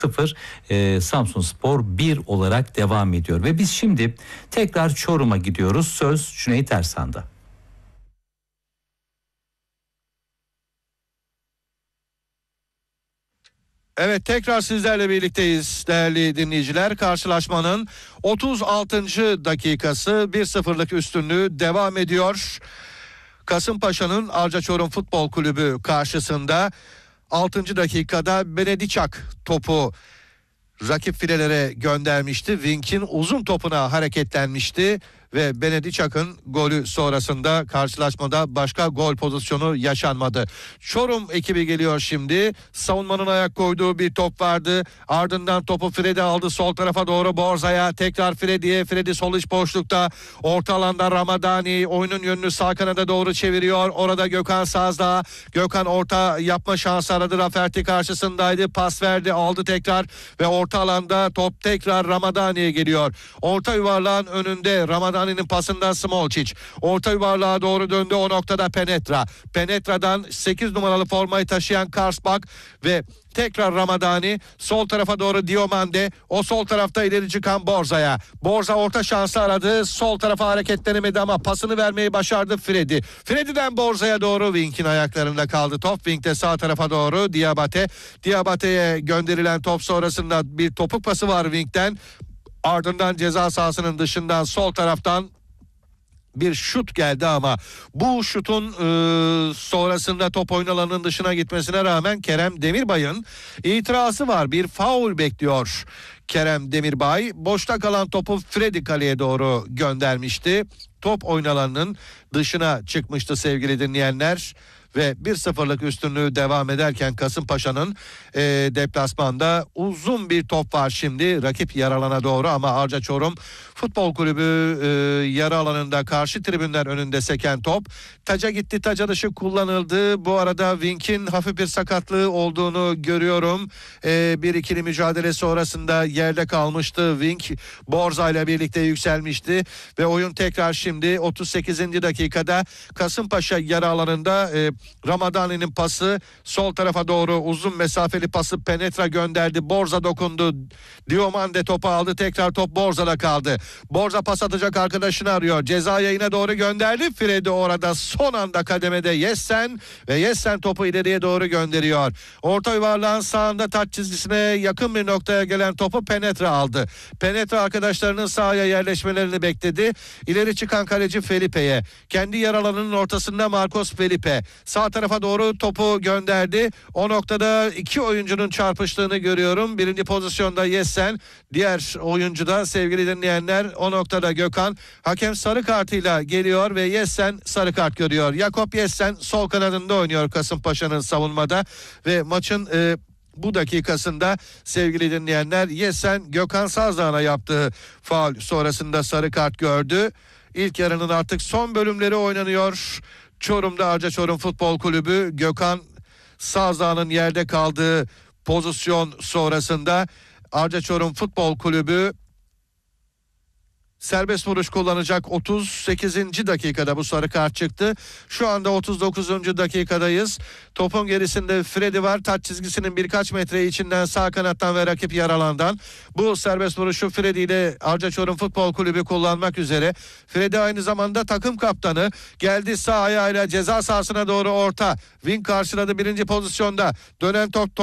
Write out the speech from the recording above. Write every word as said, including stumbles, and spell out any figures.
sıfır, e, Samsunspor bir olarak devam ediyor. Ve biz şimdi tekrar Çorum'a gidiyoruz. Söz Cüneyt Ersan'da. Evet, tekrar sizlerle birlikteyiz değerli dinleyiciler. Karşılaşmanın otuz altıncı dakikası, bir sıfırlık üstünlüğü devam ediyor. Kasımpaşa'nın Arca Çorum Futbol Kulübü karşısında altıncı dakikada Benediçak topu rakip filelere göndermişti. Wink'in uzun topuna hareketlenmişti ve Benediçak'ın golü sonrasında karşılaşmada başka gol pozisyonu yaşanmadı. Çorum ekibi geliyor şimdi. Savunmanın ayak koyduğu bir top vardı. Ardından topu Freddy aldı sol tarafa doğru, Borza'ya, tekrar Freddy'ye. Freddy sol iç boşlukta, orta alanda Ramadani oyunun yönünü sağ kanada doğru çeviriyor. Orada Gökhan Sazdağ. Gökhan orta yapma şansı aradı. Rafferty karşısındaydı. Pas verdi, aldı tekrar ve orta alanda top tekrar Ramadani'ye geliyor. Orta yuvarlağın önünde Ramadani'nin pasından Smolcic. Orta yuvarlığa doğru döndü. O noktada Penetra. Penetra'dan sekiz numaralı formayı taşıyan Karsbak ve tekrar Ramadani. Sol tarafa doğru Diomande. O sol tarafta ileri çıkan Borza'ya. Borza orta şansı aradı. Sol tarafa hareketlenemedi ama pasını vermeyi başardı Freddy. Freddy'den Borza'ya doğru, Wink'in ayaklarında kaldı top. Wink'te sağ tarafa doğru Diabate. Diabate'ye gönderilen top sonrasında bir topuk pası var Wink'ten. Ardından ceza sahasının dışından sol taraftan bir şut geldi ama bu şutun e, sonrasında top oyun alanının dışına gitmesine rağmen Kerem Demirbay'ın itirazı var. Bir faul bekliyor Kerem Demirbay. Boşta kalan topu Freddy kaleye doğru göndermişti. Top oyun alanının dışına çıkmıştı sevgili dinleyenler. Ve bir sıfırlık üstünlüğü devam ederken Kasımpaşa'nın e, deplasmanda uzun bir top var şimdi rakip yarı alana doğru ama Arca Çorum Futbol Kulübü e, yarı alanında karşı tribünler önünde seken top taca gitti, taca dışı kullanıldı. Bu arada Wink'in hafif bir sakatlığı olduğunu görüyorum. E, bir ikili mücadele sonrasında yerde kalmıştı. Wink Borza ile birlikte yükselmişti ve oyun tekrar şimdi otuz sekizinci dakikada Kasımpaşa yarı alanında e, Ramadani'nin pası sol tarafa doğru uzun mesafeli pası Penetra gönderdi. Borza dokundu. Diomande topu aldı. Tekrar top Borza'da kaldı. Borza pas atacak arkadaşını arıyor. Ceza yayına doğru gönderdi. Freddy orada son anda kademede Yessen ve Yessen topu ileriye doğru gönderiyor. Orta yuvarlağın sağında taç çizgisine yakın bir noktaya gelen topu Penetra aldı. Penetra arkadaşlarının sahaya yerleşmelerini bekledi. İleri çıkan kaleci Felipe'ye. Kendi yer alanının ortasında Marcos Felipe. Sağ tarafa doğru topu gönderdi. O noktada iki oyuncunun çarpıştığını görüyorum. Birinci pozisyonda Yessen. Diğer oyuncu da sevgili dinleyenler o noktada Gökhan. Hakem sarı kartıyla geliyor ve Yessen sarı kart görüyor. Jakob Yessen sol kanadında oynuyor Kasımpaşa'nın savunmada ve maçın e, bu dakikasında sevgili dinleyenler Yessen Gökhan Sazdağ'a yaptığı faul sonrasında sarı kart gördü. İlk yarının artık son bölümleri oynanıyor. Çorum'da Arca Çorum Futbol Kulübü Gökhan Sazdağ'ın yerde kaldığı pozisyon sonrasında Arca Çorum Futbol Kulübü serbest vuruş kullanacak. otuz sekizinci dakikada bu sarı kart çıktı. Şu anda otuz dokuzuncu dakikadayız. Topun gerisinde Freddy var. Taç çizgisinin birkaç metre içinden sağ kanattan ve rakip yaralandan. Bu serbest vuruşu Freddy ile Arca Çorum Futbol Kulübü kullanmak üzere. Freddy aynı zamanda takım kaptanı. Geldi sağ ayağıyla ceza sahasına doğru orta. Wing karşıladı birinci pozisyonda. Dönen top